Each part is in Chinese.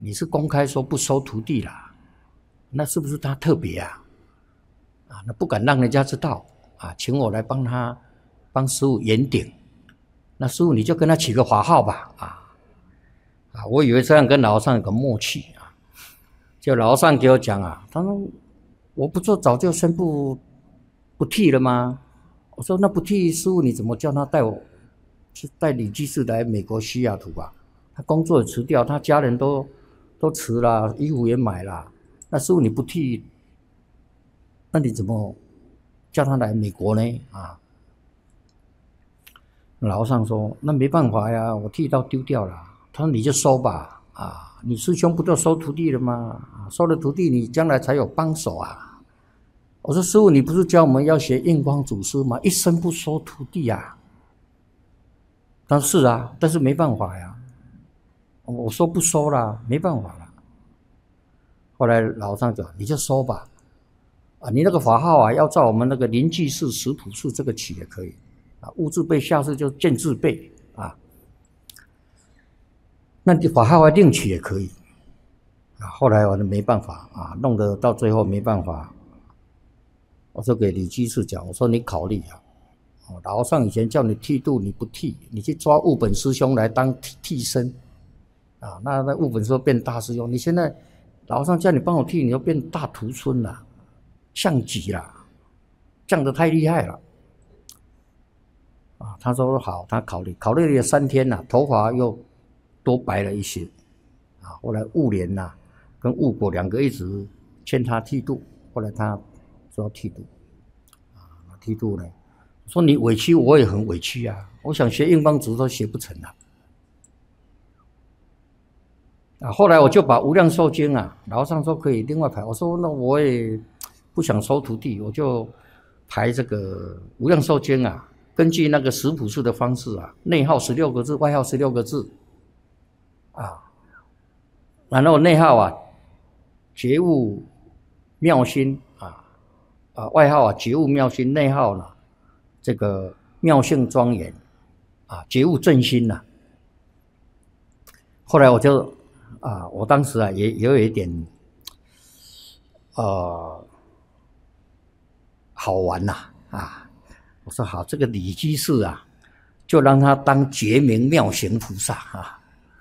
你是公开说不收徒弟啦，那是不是他特别啊？那不敢让人家知道啊，请我来帮师父圆顶。那师父你就跟他起个法号吧，我以为这样跟老和尚有个默契啊。就老和尚给我讲啊，他说我不做早就宣布不剃了吗？我说那不剃，师父你怎么叫他带李居士来美国西雅图啊？他工作也辞掉，他家人都辞了，衣服也买了。那师父你不剃，那你怎么叫他来美国呢？老和尚说那没办法呀，我剃刀丢掉了。他说你就收吧，你师兄不都收徒弟了吗？收了徒弟你将来才有帮手啊。我说师父你不是教我们要学印光祖师吗？一生不收徒弟啊。他说是啊，但是没办法呀，我说不收啦，没办法了。后来老和尚讲你就收吧，你那个法号啊要照我们那个临济寺石浦寺这个起也可以，物自备下次就见自备啊。那你法号另起也可以后来我就没办法弄得到最后没办法，我就给李居士讲，我说你考虑老和尚以前叫你剃度你不剃，你去抓悟本师兄来当替身那悟本师兄变大师兄，你现在老和尚叫你帮我剃，你就变大徒孙了，像极了，降得太厉害了他说好，他考虑了3天头发又多白了一些后来悟莲跟悟果2个一直劝他剃度，后来他说剃度剃度呢，说你委屈我也很委屈啊，我想学印光祖都学不成后来我就把无量寿经老和尚说可以另外排，我说那我也不想收徒弟，我就排这个无量寿经根据那个石浦寺的方式内号16个字，外号16个字然后内号觉悟妙心外号觉悟妙心，内号呢这个妙性庄严觉悟正心后来我就我当时也有一点好玩我说好，这个李居士就让他当觉明妙行菩萨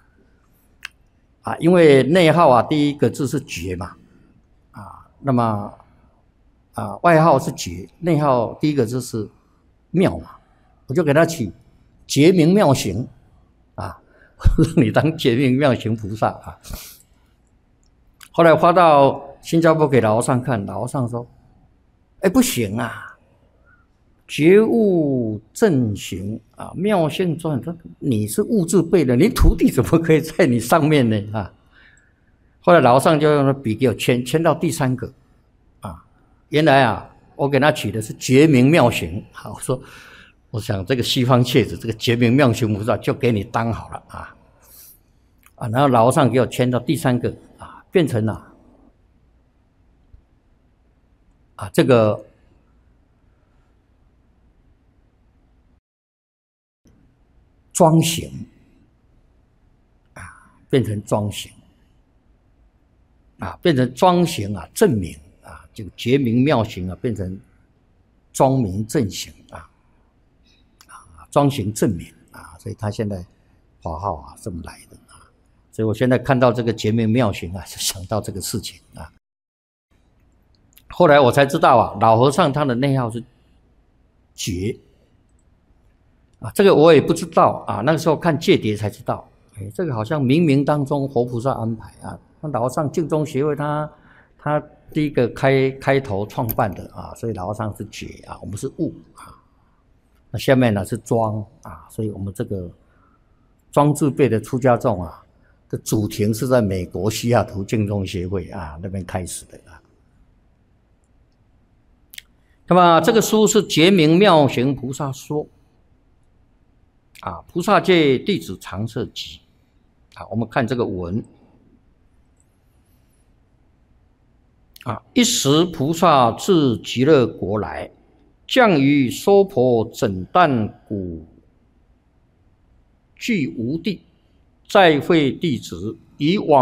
因为内号第一个字是觉嘛那么外号是觉，内号第一个字是妙嘛，我就给他取觉明妙行让你当觉明妙行菩萨后来发到新加坡给老和尚看，老和尚说不行觉悟正行妙性庄严，你是物自备的，你徒弟怎么可以在你上面呢后来老和尚就用笔给我签到第3个原来我给他取的是觉明妙行我想这个西方切子这个觉明妙行菩萨就给你当好了然后老和尚给我签到第3个变成这个庄行变成庄行变成庄行正明这个觉明妙行变成庄明正行庄行正明所以他现在法号这么来的所以我现在看到这个觉明妙行就想到这个事情后来我才知道老和尚他的内号是觉这个我也不知道那个时候看戒牒才知道这个好像冥冥当中活菩萨安排那老和尚净宗协会他第一个开头创办的所以老和尚是觉我们是悟那下面呢是庄所以我们这个庄自备的出家众的主庭是在美国西雅图净宗协会那边开始的那么这个书是觉明妙行菩萨说菩萨戒弟子常摄集我们看这个文一时菩萨自极乐国来，降于娑婆整旦古具无地，再会弟子以往